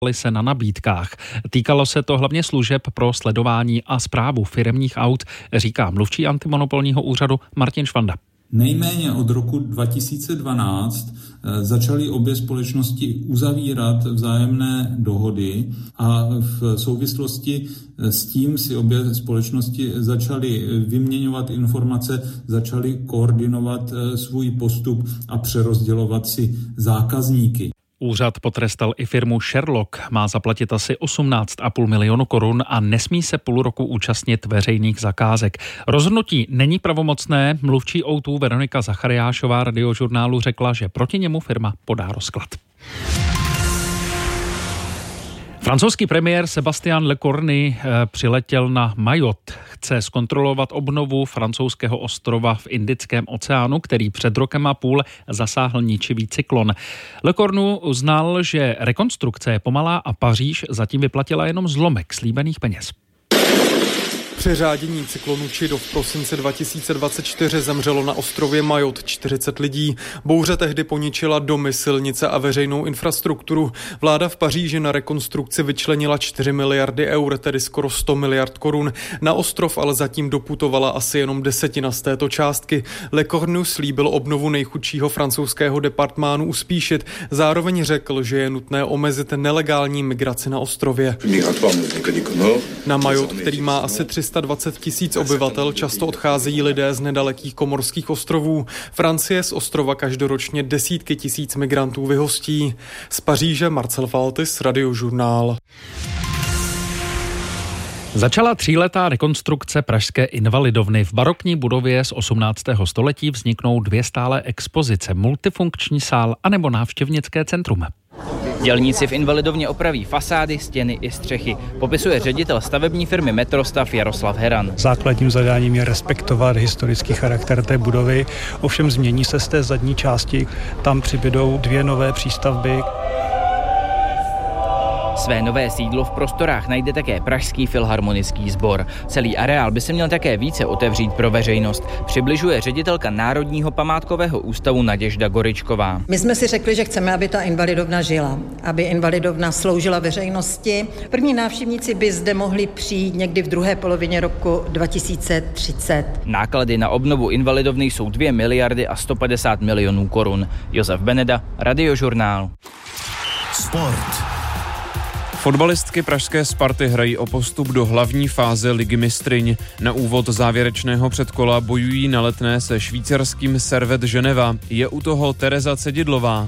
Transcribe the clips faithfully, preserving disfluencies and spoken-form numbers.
se na nabídkách. Týkalo se to hlavně služeb pro sledování a správu firemních aut, říká mluvčí antimonopolního úřadu Martin Švanda. Nejméně od roku dva tisíce dvanáct začaly obě společnosti uzavírat vzájemné dohody a v souvislosti s tím si obě společnosti začaly vyměňovat informace, začaly koordinovat svůj postup a přerozdělovat si zákazníky. Úřad potrestal i firmu Sherlock, má zaplatit asi osmnáct a půl milionu korun a nesmí se půl roku účastnit veřejných zakázek. Rozhodnutí není pravomocné, mluvčí ó dva Veronika Zachariášová Radiožurnálu řekla, že proti němu firma podá rozklad. Francouzský premiér Sébastien Lecornu přiletěl na Mayotte. Chce zkontrolovat obnovu francouzského ostrova v Indickém oceánu, který před rokem a půl zasáhl ničivý cyklon. Lecornu uznal, že rekonstrukce je pomalá a Paříž zatím vyplatila jenom zlomek slíbených peněz. Při řádění cyklonu Chido v prosinci dva tisíce dvacet čtyři zemřelo na ostrově Mayotte čtyřicet lidí. Bouře tehdy poničila domy, silnice a veřejnou infrastrukturu. Vláda v Paříži na rekonstrukci vyčlenila čtyři miliardy eur, tedy skoro sto miliard korun. Na ostrov ale zatím doputovala asi jenom desetina z této částky. Lecornu slíbil obnovu nejchudšího francouzského departmánu uspíšit. Zároveň řekl, že je nutné omezit nelegální migraci na ostrově. Na Mayotte, který má asi tři sta dvacet tisíc obyvatel, často odcházejí lidé z nedalekých komorských ostrovů. Francie z ostrova každoročně desítky tisíc migrantů vyhostí. Z Paříže Marcel Faltis, Radiožurnál. Začala tříletá rekonstrukce pražské Invalidovny. V barokní budově z osmnáctého století vzniknou dvě stálé expozice, multifunkční sál anebo návštěvnické centrum. Dělníci v Invalidovně opraví fasády, stěny i střechy, popisuje ředitel stavební firmy Metrostav Jaroslav Heran. Základním zadáním je respektovat historický charakter té budovy, ovšem změní se z té zadní části, tam přibydou dvě nové přístavby. Své nové sídlo v prostorách najde také Pražský filharmonický sbor. Celý areál by se měl také více otevřít pro veřejnost, přibližuje ředitelka Národního památkového ústavu Naděžda Goričková. My jsme si řekli, že chceme, aby ta Invalidovna žila, aby Invalidovna sloužila veřejnosti. První návštěvníci by zde mohli přijít někdy v druhé polovině roku dva tisíce třicet. Náklady na obnovu Invalidovny jsou dvě miliardy a sto padesát milionů korun. Josef Beneda, Radiožurnál. Sport. Fotbalistky pražské Sparty hrají o postup do hlavní fáze Ligy mistryň. Na úvod závěrečného předkola bojují na Letné se švýcarským Servette Ženeva. Je u toho Tereza Cedidlová.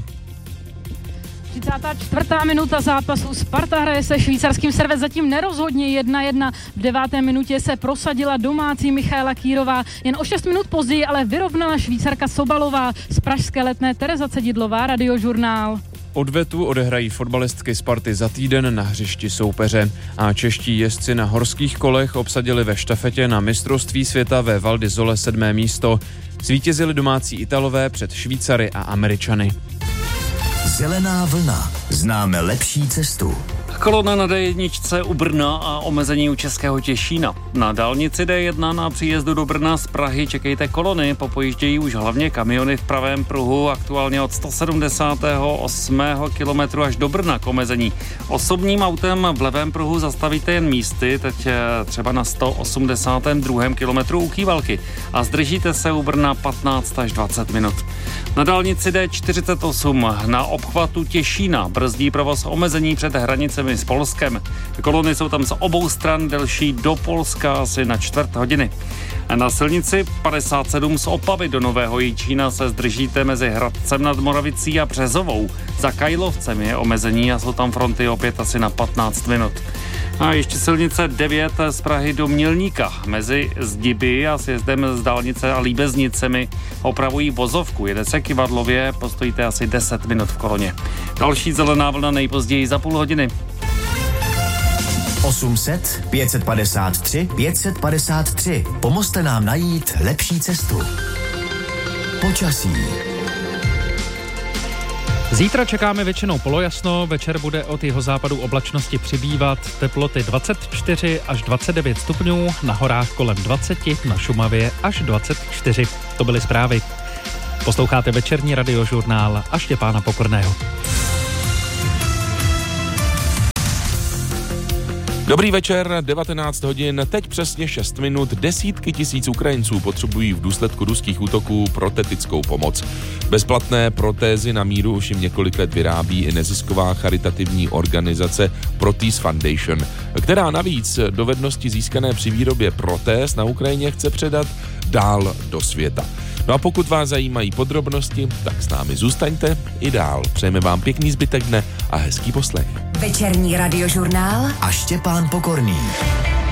třicátá čtvrtá minuta zápasu. Sparta hraje se švýcarským Servette zatím nerozhodně jedna jedna. V deváté minutě se prosadila domácí Michaela Kýrová. Jen o šest minut později ale vyrovnala Švýcarka Sobalová. Z pražské Letné Tereza Cedidlová, Radiožurnál. Odvetu odehrají fotbalistky Sparty za týden na hřišti soupeře. A čeští jezdci na horských kolech obsadili ve štafetě na mistrovství světa ve Val di Sole sedmé místo. Zvítězili domácí Italové před Švýcary a Američany. Zelená vlna. Známe lepší cestu. Kolona na dé jedna u Brna a omezení u Českého Těšína. Na dálnici dé jedna na příjezdu do Brna z Prahy čekejte kolony, popojíždějí už hlavně kamiony v pravém pruhu, aktuálně od sto sedmdesátého osmého kilometru až do Brna k omezení. Osobním autem v levém pruhu zastavíte jen místy, teď třeba na sto osmdesátém druhém kilometru u Kývalky a zdržíte se u Brna patnáct až dvacet minut. Na dálnici dé čtyřicet osm na obchvatu Těšína brzdí provoz omezení před hranicemi s Polskem. Kolony jsou tam z obou stran delší do Polska asi na čtvrt hodiny. A na silnici padesát sedm z Opavy do Nového Jičína se zdržíte mezi Hradcem nad Moravicí a Březovou. Za Kajlovcem je omezení a jsou tam fronty opět asi na patnáct minut. A ještě silnice devět z Prahy do Mělníka. Mezi Zdiby a sjezdem z dálnice a Líbeznicemi opravují vozovku. Jede se kyvadlově, postojíte asi deset minut v koloně. Další zelená vlna nejpozději za půl hodiny. osm set, pět set padesát tři, pět set padesát tři. Pomozte nám najít lepší cestu. Počasí. Zítra čekáme většinou polojasno, večer bude od jihozápadu oblačnosti přibývat, teploty dvacet čtyři až dvacet devět stupňů, na horách kolem dvacet, na Šumavě až dvacet čtyři. To byly zprávy. Posloucháte večerní Radiožurnál a Štěpána Pokorného. Dobrý večer, devatenáct hodin, teď přesně šest minut. Desítky tisíc Ukrajinců potřebují v důsledku ruských útoků protetickou pomoc. Bezplatné protézy na míru už jim několik let vyrábí i nezisková charitativní organizace Prothese Foundation, která navíc dovednosti získané při výrobě protéz na Ukrajině chce předat dál do světa. No a pokud vás zajímají podrobnosti, tak s námi zůstaňte i dál. Přejeme vám pěkný zbytek dne a hezký poslech. Večerní radiožurnál a Štěpán Pokorný.